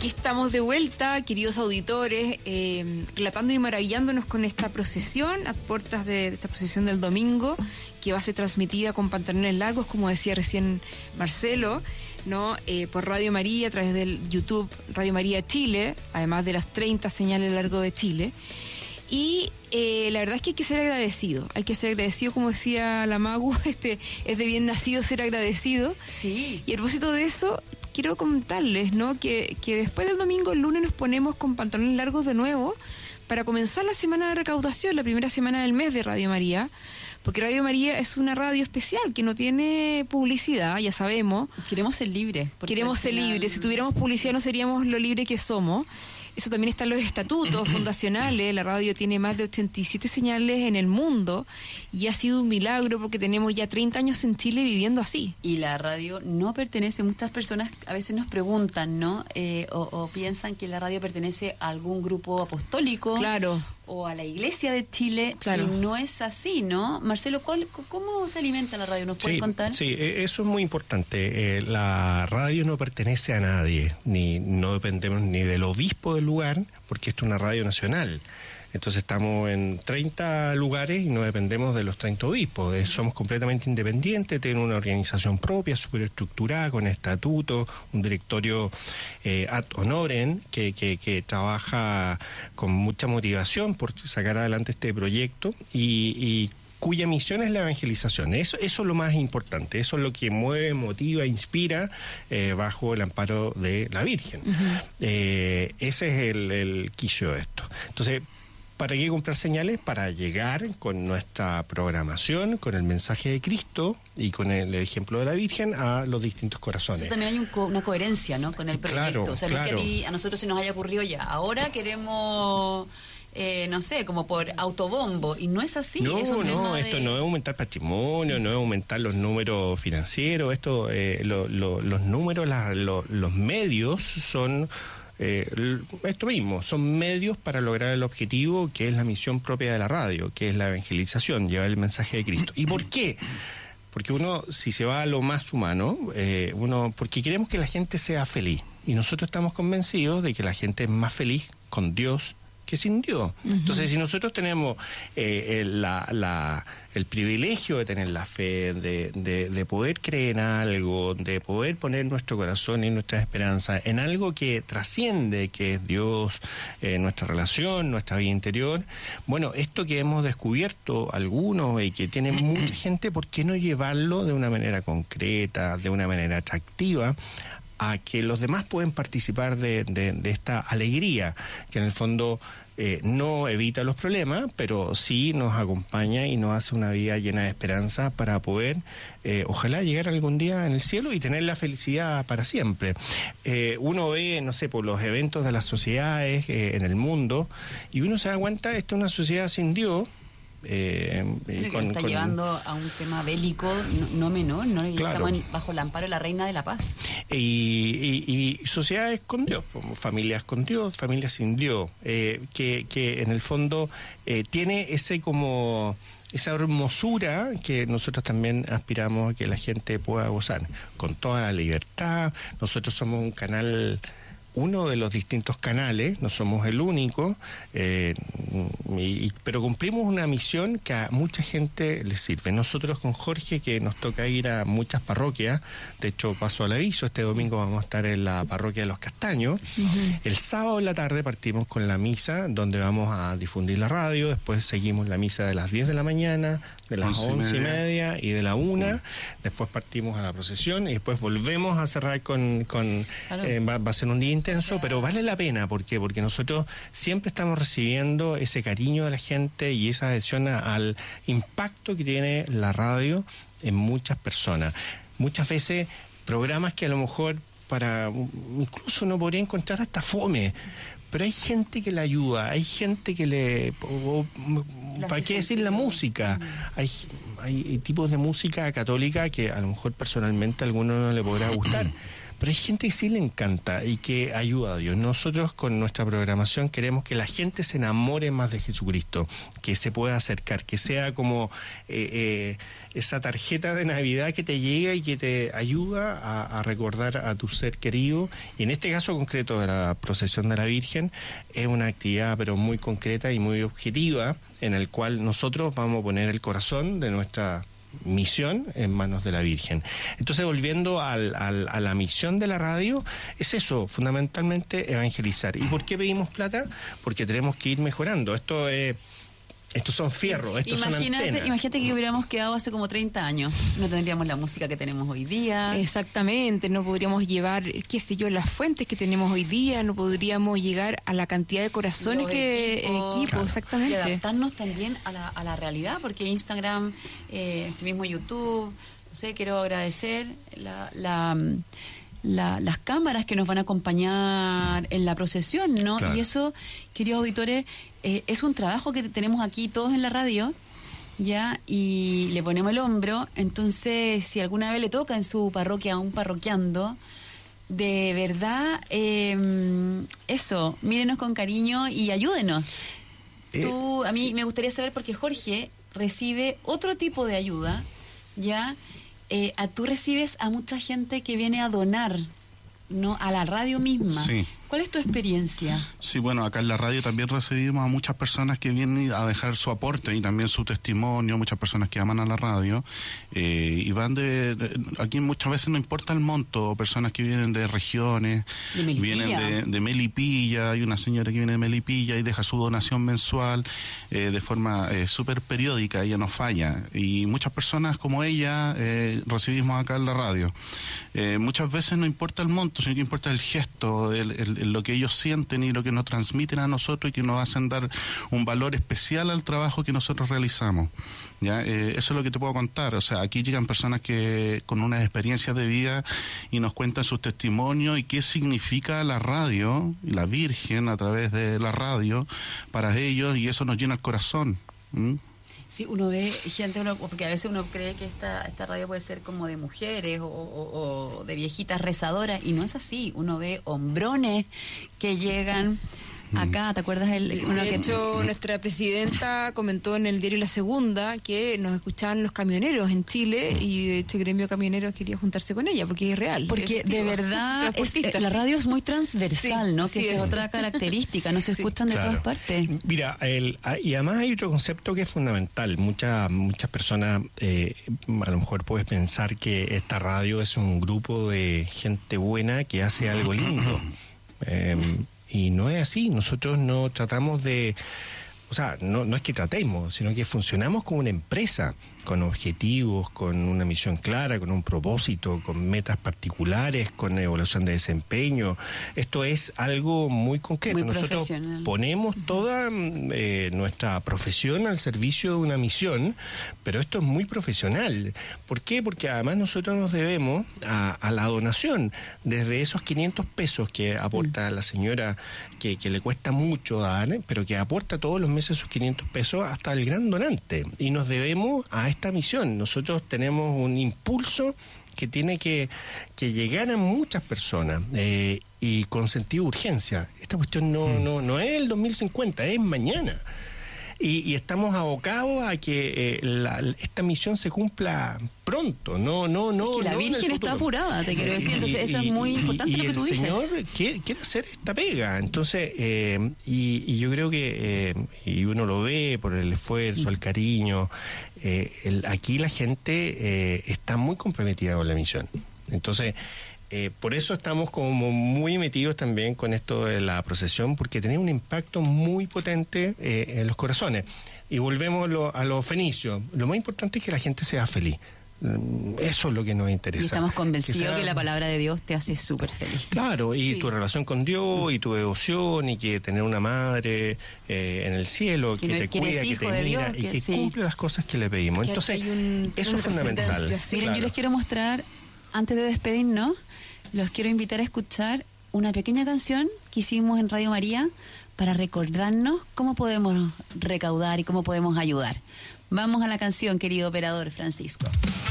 Aquí estamos de vuelta, queridos auditores, relatando y maravillándonos con esta procesión, a puertas de esta procesión del domingo, que va a ser transmitida con pantalones largos, como decía recién Marcelo, ¿no? Por Radio María, a través del YouTube Radio María Chile, además de las 30 señales a lo largo de Chile. Y la verdad es que hay que ser agradecido, como decía la Magu, es de bien nacido ser agradecido. Sí. Y a propósito de eso, quiero comentarles, ¿no? Que después del domingo, el lunes, nos ponemos con pantalones largos de nuevo para comenzar la semana de recaudación, la primera semana del mes de Radio María, porque Radio María es una radio especial que no tiene publicidad, ya sabemos. Queremos ser libres. Queremos ser libres. Si tuviéramos publicidad no seríamos lo libre que somos. Eso también está en los estatutos fundacionales. La radio tiene más de 87 señales en el mundo y ha sido un milagro porque tenemos ya 30 años en Chile viviendo así. Y la radio no pertenece, muchas personas a veces nos preguntan, ¿no? O piensan que la radio pertenece a algún grupo apostólico. Claro. O a la Iglesia de Chile, claro. Y no es así, ¿no? Marcelo, ¿cómo se alimenta la radio? ¿Nos puedes contar? Sí, eso es muy importante. La radio no pertenece a nadie, no dependemos ni del obispo del lugar, porque esto es una radio nacional. Entonces estamos en 30 lugares y no dependemos de los 30 obispos. Somos completamente independientes, tenemos una organización propia, súper estructurada, con estatuto, un directorio ad honorem que trabaja con mucha motivación por sacar adelante este proyecto y cuya misión es la evangelización. Eso es lo más importante, eso es lo que mueve, motiva, inspira bajo el amparo de la Virgen. Ese es el quicio de esto. Entonces, ¿para qué comprar señales? Para llegar con nuestra programación, con el mensaje de Cristo y con el ejemplo de la Virgen a los distintos corazones. Eso también hay una coherencia, ¿no? Con el proyecto. Claro, o sea, claro. No es que a nosotros se nos haya ocurrido ya. Ahora queremos, no sé, como por autobombo. Y no es así. No, es un tema esto no es aumentar patrimonio, no es aumentar los números financieros. Esto, los números, los medios son... esto mismo, son medios para lograr el objetivo que es la misión propia de la radio, que es la evangelización, llevar el mensaje de Cristo. ¿Y por qué? Porque uno, si se va a lo más humano, porque queremos que la gente sea feliz. Y nosotros estamos convencidos de que la gente es más feliz con Dios que sin Dios. Entonces, si nosotros tenemos el privilegio de tener la fe, de poder creer en algo, de poder poner nuestro corazón y nuestra esperanza en algo que trasciende, que es Dios, nuestra relación, nuestra vida interior, bueno, esto que hemos descubierto algunos y que tiene mucha gente, ¿por qué no llevarlo de una manera concreta, de una manera atractiva, a que los demás pueden participar de esta alegría, que en el fondo no evita los problemas, pero sí nos acompaña y nos hace una vida llena de esperanza para poder, ojalá, llegar algún día en el cielo y tener la felicidad para siempre. Uno ve, no sé, por los eventos de las sociedades en el mundo, y uno se da cuenta, esta es una sociedad sin Dios. Está llevando a un tema bélico no menor, ¿no? Y claro. Estamos bajo el amparo de la Reina de la Paz. Y sociedades con Dios, como familias con Dios, familias sin Dios, que en el fondo tiene esa hermosura que nosotros también aspiramos a que la gente pueda gozar, con toda la libertad. Nosotros somos un canal, uno de los distintos canales, no somos el único, pero cumplimos una misión que a mucha gente le sirve. Nosotros con Jorge, que nos toca ir a muchas parroquias, de hecho paso al aviso, este domingo vamos a estar en la parroquia de Los Castaños. El sábado en la tarde partimos con la misa, donde vamos a difundir la radio, después seguimos la misa de las 10 de la mañana, de las 11:30 y de la 1, después partimos a la procesión y después volvemos a cerrar con claro. Va a ser un día intenso, pero vale la pena. ¿Por qué? Porque nosotros siempre estamos recibiendo ese cariño de la gente y esa adhesión al impacto que tiene la radio en muchas personas. Muchas veces programas que a lo mejor incluso uno podría encontrar hasta fome, pero hay gente que le ayuda, hay gente que ¿para qué decir la música? Hay tipos de música católica que a lo mejor personalmente a alguno no le podrá gustar, pero hay gente que sí le encanta y que ayuda a Dios. Nosotros con nuestra programación queremos que la gente se enamore más de Jesucristo, que se pueda acercar, que sea como esa tarjeta de Navidad que te llega y que te ayuda a recordar a tu ser querido. Y en este caso concreto de la procesión de la Virgen, es una actividad pero muy concreta y muy objetiva, en el cual nosotros vamos a poner el corazón de nuestra misión en manos de la Virgen. Entonces, volviendo a la misión de la radio, es eso, fundamentalmente evangelizar. ¿Y por qué pedimos plata? Porque tenemos que ir mejorando. Estos son fierros, estos son antenas. Imagínate que hubiéramos quedado hace como 30 años. No tendríamos la música que tenemos hoy día. Exactamente, no podríamos llevar, qué sé yo, las fuentes que tenemos hoy día, no podríamos llegar a la cantidad de corazones equipos, claro. Exactamente. Y adaptarnos también a la realidad, porque Instagram, este mismo YouTube, no sé, quiero agradecer las cámaras que nos van a acompañar en la procesión, ¿no? Claro. Y eso, queridos auditores, es un trabajo que tenemos aquí todos en la radio, ya, y le ponemos el hombro. Entonces, si alguna vez le toca en su parroquia a un parroquiando, de verdad, eso, mírenos con cariño y ayúdenos. A mí me gustaría saber, porque Jorge recibe otro tipo de ayuda, ya. Tú recibes a mucha gente que viene a donar, ¿no? A la radio misma. Sí. ¿Cuál es tu experiencia? Sí, bueno, acá en la radio también recibimos a muchas personas que vienen a dejar su aporte y también su testimonio, muchas personas que aman a la radio, y van aquí muchas veces no importa el monto, personas que vienen de regiones, vienen de Melipilla, hay una señora que viene de Melipilla y deja su donación mensual de forma súper periódica, ella no falla, y muchas personas como ella recibimos acá en la radio. Muchas veces no importa el monto, sino que importa el gesto, lo que ellos sienten y lo que nos transmiten a nosotros y que nos hacen dar un valor especial al trabajo que nosotros realizamos. ¿Ya? Eso es lo que te puedo contar. O sea, aquí llegan personas que con unas experiencias de vida y nos cuentan sus testimonios y qué significa la radio y la Virgen a través de la radio para ellos, y eso nos llena el corazón. Sí, uno ve gente, porque a veces uno cree que esta radio puede ser como de mujeres o de viejitas rezadoras, y no es así. Uno ve hombrones que llegan acá, ¿te acuerdas? De hecho, nuestra presidenta comentó en el diario La Segunda que nos escuchaban los camioneros en Chile, y de hecho el gremio de camioneros quería juntarse con ella, porque es real. Porque de verdad la radio es muy transversal, sí, ¿no? Que esa es otra característica, no se escuchan de todas partes. Mira, y además hay otro concepto que es fundamental. Muchas personas, a lo mejor puedes pensar que esta radio es un grupo de gente buena que hace algo lindo. Y no es así. Nosotros no tratamos de... O sea, no es que tratemos, sino que funcionamos como una empresa, con objetivos, con una misión clara, con un propósito, con metas particulares, con evaluación de desempeño. Esto es algo muy concreto. Muy nosotros ponemos toda nuestra profesión al servicio de una misión, pero esto es muy profesional. ¿Por qué? Porque además nosotros nos debemos a la donación, desde esos 500 pesos que aporta la señora, que le cuesta mucho dar, pero que aporta todos los meses esos 500 pesos, hasta el gran donante. Y nos debemos a esta misión. Nosotros tenemos un impulso que tiene que llegar a muchas personas, y con sentido de urgencia. Esta cuestión no es el 2050, es mañana. Y estamos abocados a que esta misión se cumpla pronto. Es que la Virgen está apurada, te quiero decir. Entonces eso es muy importante lo que tú dices. Y el Señor quiere hacer esta pega. Entonces, y yo creo que, y uno lo ve por el esfuerzo, el cariño, aquí la gente está muy comprometida con la misión. Entonces, por eso estamos como muy metidos también con esto de la procesión, porque tiene un impacto muy potente en los corazones. Y volvemos a los fenicios. Lo más importante es que la gente sea feliz. Eso es lo que nos interesa. Y estamos convencidos que la palabra de Dios te hace súper feliz. Claro, y tu relación con Dios, y tu devoción, y que tener una madre en el cielo que te cuida, que te mira, y que cumple las cosas que le pedimos. Entonces, eso es fundamental. Miren, claro. Yo les quiero mostrar, antes de despedirnos, los quiero invitar a escuchar una pequeña canción que hicimos en Radio María para recordarnos cómo podemos recaudar y cómo podemos ayudar. Vamos a la canción, querido operador Francisco.